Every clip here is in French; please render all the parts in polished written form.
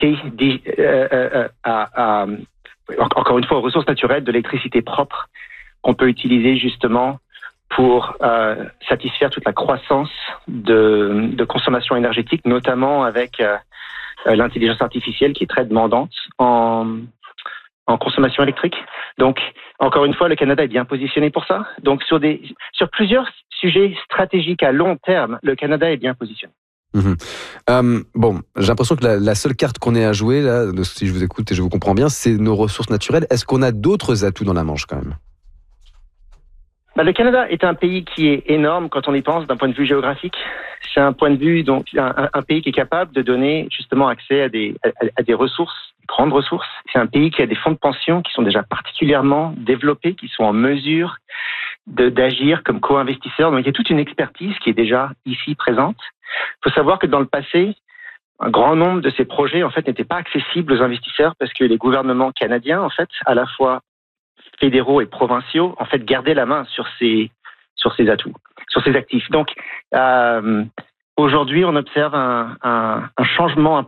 accès encore une fois aux ressources naturelles, de l'électricité propre qu'on peut utiliser justement pour satisfaire toute la croissance de consommation énergétique, notamment avec l'intelligence artificielle qui est très demandante en consommation électrique. Donc, encore une fois, le Canada est bien positionné pour ça. Donc, sur plusieurs sujets stratégiques à long terme, le Canada est bien positionné. Bon, j'ai l'impression que la seule carte qu'on ait à jouer, là, si je vous écoute et je vous comprends bien, c'est nos ressources naturelles. Est-ce qu'on a d'autres atouts dans la Manche quand même? Le Canada est un pays qui est énorme quand on y pense d'un point de vue géographique. C'est un point de vue, donc, un pays qui est capable de donner justement accès à des ressources, grandes ressources. C'est un pays qui a des fonds de pension qui sont déjà particulièrement développés, qui sont en mesure d'agir comme co-investisseurs. Donc, il y a toute une expertise qui est déjà ici présente. Il faut savoir que dans le passé, un grand nombre de ces projets, en fait, n'étaient pas accessibles aux investisseurs parce que les gouvernements canadiens, en fait, à la fois fédéraux et provinciaux, en fait, gardaient la main sur ces atouts, sur ces actifs. Donc, aujourd'hui, on observe un changement,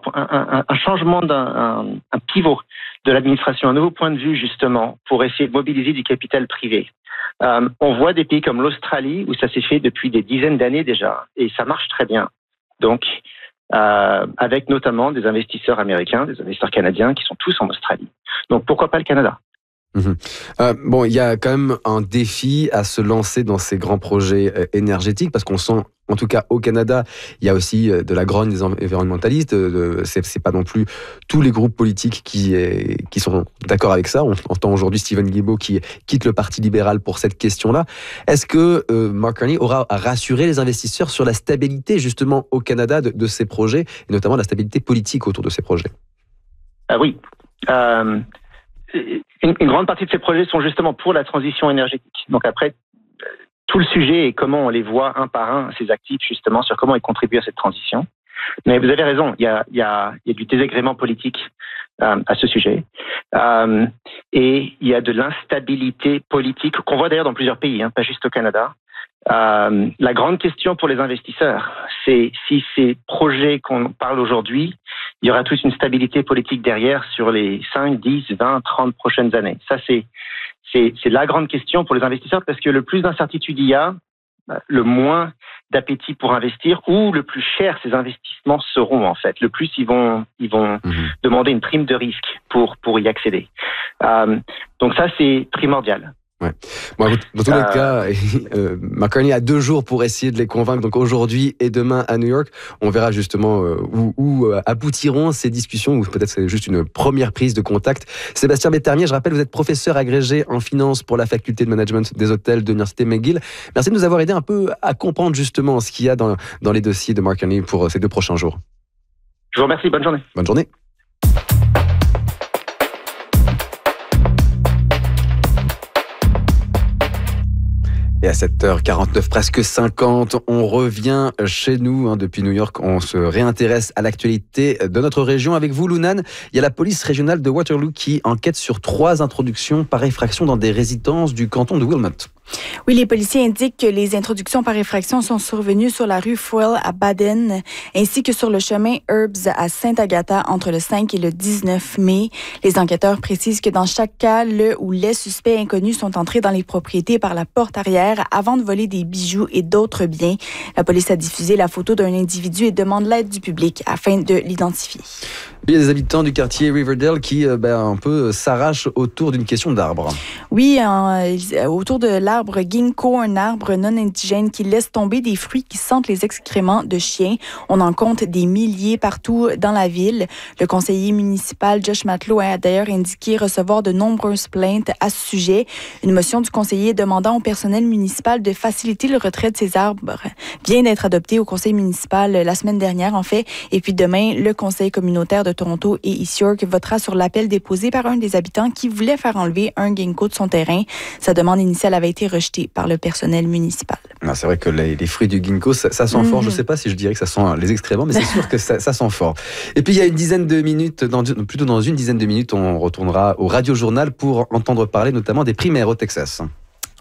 un pivot de l'administration, un nouveau point de vue, justement, pour essayer de mobiliser du capital privé. On voit des pays comme l'Australie, où ça s'est fait depuis des dizaines d'années déjà, et ça marche très bien. Donc, avec notamment des investisseurs américains, des investisseurs canadiens qui sont tous en Australie. Donc, pourquoi pas le Canada ? Bon, il y a quand même un défi à se lancer dans ces grands projets énergétiques, parce qu'on sent, en tout cas au Canada, il y a aussi de la grogne des environnementalistes. C'est pas non plus tous les groupes politiques qui sont d'accord avec ça. On entend aujourd'hui Stephen Guilbeault qui quitte le Parti libéral pour cette question-là. Est-ce que Mark Carney aura à rassurer les investisseurs sur la stabilité justement au Canada de ces projets, et notamment la stabilité politique autour de ces projets? Oui. Une grande partie de ces projets sont justement pour la transition énergétique. Donc après, tout le sujet est comment on les voit un par un, ces actifs, justement, sur comment ils contribuent à cette transition. Mais vous avez raison, il y a du désagrément politique à ce sujet. Et il y a de l'instabilité politique qu'on voit d'ailleurs dans plusieurs pays, pas juste au Canada. La grande question pour les investisseurs, c'est si ces projets qu'on parle aujourd'hui, il y aura toute une stabilité politique derrière sur les 5, 10, 20, 30 prochaines années. Ça, c'est la grande question pour les investisseurs, parce que le plus d'incertitude il y a, le moins d'appétit pour investir, ou le plus cher ces investissements seront en fait. Le plus ils vont demander une prime de risque pour y accéder. Donc ça, c'est primordial. Ouais. Bon, dans tous les cas, Mark Carney a 2 jours pour essayer de les convaincre. Donc aujourd'hui et demain à New York, on verra justement où aboutiront ces discussions, ou peut-être c'est juste une première prise de contact. Sébastien Bétermier, je rappelle, vous êtes professeur agrégé en finance pour la faculté de management des hôtels de l'université McGill. Merci de nous avoir aidé un peu à comprendre justement ce qu'il y a dans les dossiers de Mark Carney pour ces 2 prochains jours. Je vous remercie, bonne journée. Bonne journée. Et à 7h49, presque 50, on revient chez nous depuis New York. On se réintéresse à l'actualité de notre région avec vous, Lounan. Il y a la police régionale de Waterloo qui enquête sur 3 introductions par effraction dans des résidences du canton de Wilmot. Oui, les policiers indiquent que les introductions par effraction sont survenues sur la rue Foyle à Baden, ainsi que sur le chemin Herbs à Sainte-Agatha entre le 5 et le 19 mai. Les enquêteurs précisent que dans chaque cas, le ou les suspects inconnus sont entrés dans les propriétés par la porte arrière avant de voler des bijoux et d'autres biens. La police a diffusé la photo d'un individu et demande l'aide du public afin de l'identifier. Il y a des habitants du quartier Riverdale qui un peu s'arrachent autour d'une question d'arbre. Oui, autour de l'arbre ginkgo, un arbre non indigène qui laisse tomber des fruits qui sentent les excréments de chiens. On en compte des milliers partout dans la ville. Le conseiller municipal Josh Matelot a d'ailleurs indiqué recevoir de nombreuses plaintes à ce sujet. Une motion du conseiller demandant au personnel municipal de faciliter le retrait de ces arbres vient d'être adoptée au conseil municipal la semaine dernière, en fait. Et puis demain, le conseil communautaire de Toronto et East York votera sur l'appel déposé par un des habitants qui voulait faire enlever un ginkgo de son terrain. Sa demande initiale avait été rejetée par le personnel municipal. Non, c'est vrai que les fruits du ginkgo, ça sent fort. Je ne sais pas si je dirais que ça sent les excréments, mais c'est sûr que ça sent fort. Et puis il y a une dizaine de minutes, plutôt dans une dizaine de minutes, on retournera au Radio Journal pour entendre parler notamment des primaires au Texas.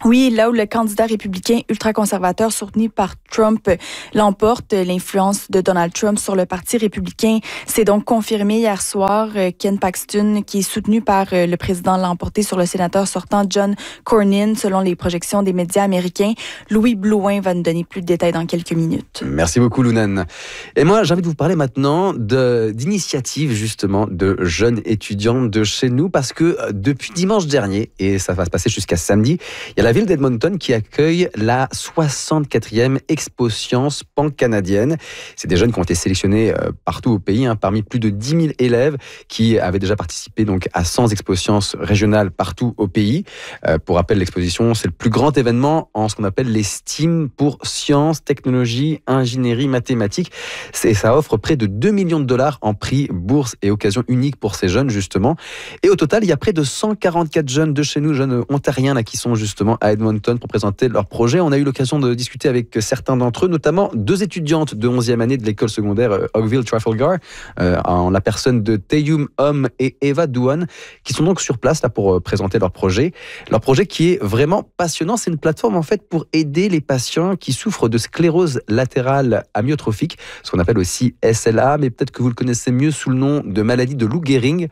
Oui, là où le candidat républicain ultra-conservateur soutenu par Trump l'emporte, l'influence de Donald Trump sur le Parti républicain s'est donc confirmée hier soir. Ken Paxton, qui est soutenu par le président, l'a emporté sur le sénateur sortant John Cornyn, selon les projections des médias américains. Louis Blouin va nous donner plus de détails dans quelques minutes. Merci beaucoup, Lounan. Et moi, j'ai envie de vous parler maintenant d'initiatives, justement, de jeunes étudiants de chez nous, parce que depuis dimanche dernier, et ça va se passer jusqu'à samedi, il y a la ville d'Edmonton qui accueille la 64e Expo Science pan-canadienne. C'est des jeunes qui ont été sélectionnés partout au pays, parmi plus de 10 000 élèves qui avaient déjà participé donc à 100 Expo Science régionales partout au pays. Pour rappel, l'exposition, c'est le plus grand événement en ce qu'on appelle les STEAM pour sciences, technologie, ingénierie, mathématiques. Et ça offre près de 2 millions de dollars en prix, bourses et occasions uniques pour ces jeunes, justement. Et au total, il y a près de 144 jeunes de chez nous, jeunes ontariens, là, qui sont justement à Edmonton pour présenter leur projet. On a eu l'occasion de discuter avec certains d'entre eux, notamment 2 étudiantes de 11e année de l'école secondaire Oakville-Trafalgar, en la personne de Taeyum Hom et Eva Douan, qui sont donc sur place là pour présenter leur projet. Leur projet qui est vraiment passionnant, c'est une plateforme en fait pour aider les patients qui souffrent de sclérose latérale amyotrophique, ce qu'on appelle aussi SLA, mais peut-être que vous le connaissez mieux sous le nom de maladie de Lou Gehrig.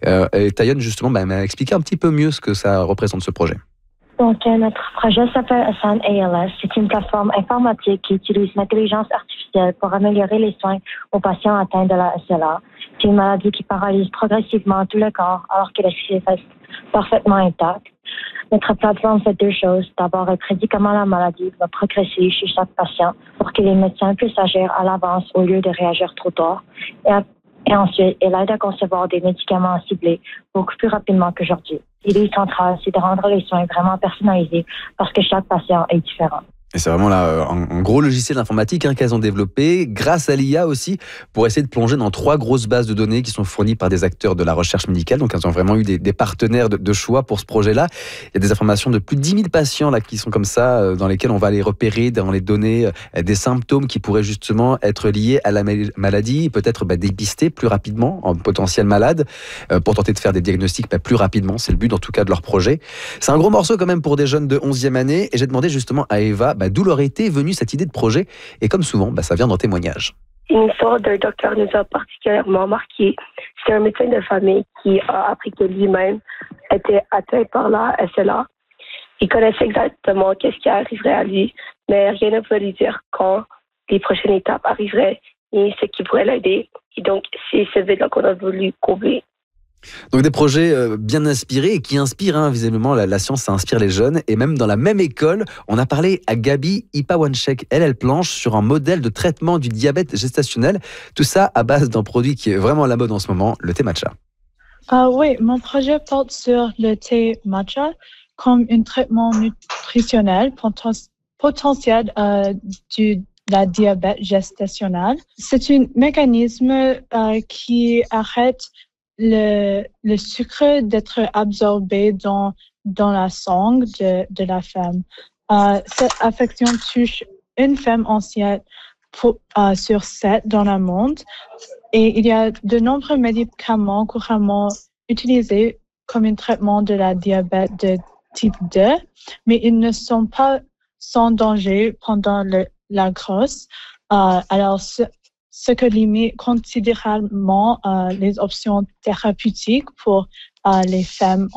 Et Taeyum justement m'a expliqué un petit peu mieux ce que ça représente ce projet. Donc, notre projet s'appelle Ascend ALS. C'est une plateforme informatique qui utilise l'intelligence artificielle pour améliorer les soins aux patients atteints de la SLA. C'est une maladie qui paralyse progressivement tout le corps alors que le cerveau reste parfaitement intact. Notre plateforme fait 2 choses. D'abord, elle prédit comment la maladie va progresser chez chaque patient pour que les médecins puissent agir à l'avance au lieu de réagir trop tard. Et ensuite, elle aide à concevoir des médicaments ciblés beaucoup plus rapidement qu'aujourd'hui. L'idée centrale, c'est de rendre les soins vraiment personnalisés parce que chaque patient est différent. Et c'est vraiment là un gros logiciel informatique qu'elles ont développé grâce à l'IA aussi pour essayer de plonger dans 3 grosses bases de données qui sont fournies par des acteurs de la recherche médicale. Donc elles ont vraiment eu des partenaires de choix pour ce projet-là. Il y a des informations de plus de 10 000 patients là qui sont comme ça, dans lesquels on va les repérer dans les données, des symptômes qui pourraient justement être liés à la maladie, peut-être dépister plus rapidement en potentiel malade pour tenter de faire des diagnostics plus rapidement. C'est le but en tout cas de leur projet. C'est un gros morceau quand même pour des jeunes de 11e année et j'ai demandé justement à Eva d'où leur était venue cette idée de projet. Et comme souvent, ça vient dans témoignage. Une histoire d'un docteur nous a particulièrement marqué. C'est un médecin de famille qui a appris que lui-même était atteint par la SLA. Il connaissait exactement qu'est-ce qui arriverait à lui, mais rien ne pouvait lui dire quand les prochaines étapes arriveraient et ce qui pourrait l'aider. Et donc, c'est ce vide-là qu'on a voulu combler. Donc des projets bien inspirés et qui inspirent, visiblement la science, ça inspire les jeunes. Et même dans la même école, on a parlé à Gabi Ipawanchek. Elle planche sur un modèle de traitement du diabète gestationnel. Tout ça à base d'un produit qui est vraiment à la mode en ce moment, le thé matcha. Oui, mon projet porte sur le thé matcha comme un traitement nutritionnel potentiel du la diabète gestationnel. C'est un mécanisme qui arrête le sucre d'être absorbé dans la sang de la femme. Cette affection touche une femme enceinte sur 7 dans le monde et il y a de nombreux médicaments couramment utilisés comme un traitement de la diabète de type 2, mais ils ne sont pas sans danger pendant la grosse. Alors, ce que limite considérablement les options thérapeutiques pour les femmes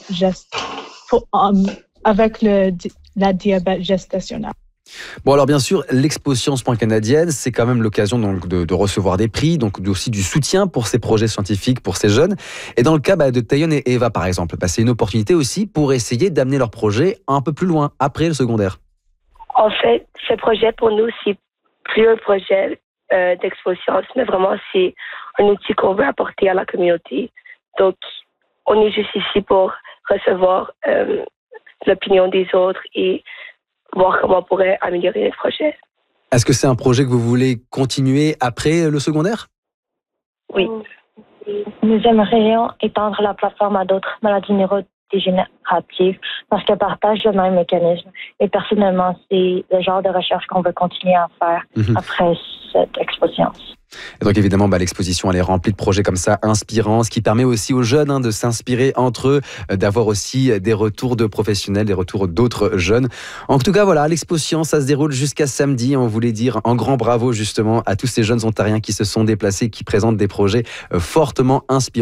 avec la diabète gestationnelle. Bon, alors bien sûr, l'Expo Science pan-canadienne, c'est quand même l'occasion donc de recevoir des prix, donc aussi du soutien pour ces projets scientifiques, pour ces jeunes. Et dans le cas de Taeyum et Eva, par exemple, c'est une opportunité aussi pour essayer d'amener leur projet un peu plus loin, après le secondaire. En fait, ce projet, pour nous, c'est plus un projet d'Expo Science, mais vraiment, c'est un outil qu'on veut apporter à la communauté. Donc, on est juste ici pour recevoir l'opinion des autres et voir comment on pourrait améliorer notre projet. Est-ce que c'est un projet que vous voulez continuer après le secondaire? Oui. Nous aimerions étendre la plateforme à d'autres maladies dégénérative parce qu'elles partagent le même mécanisme. Et personnellement, c'est le genre de recherche qu'on veut continuer à faire après cette exposition. Et donc évidemment, l'exposition elle est remplie de projets comme ça, inspirants, ce qui permet aussi aux jeunes de s'inspirer entre eux, d'avoir aussi des retours de professionnels, des retours d'autres jeunes. En tout cas, voilà, l'Expo Science, ça se déroule jusqu'à samedi. On voulait dire un grand bravo justement à tous ces jeunes ontariens qui se sont déplacés, qui présentent des projets fortement inspirants.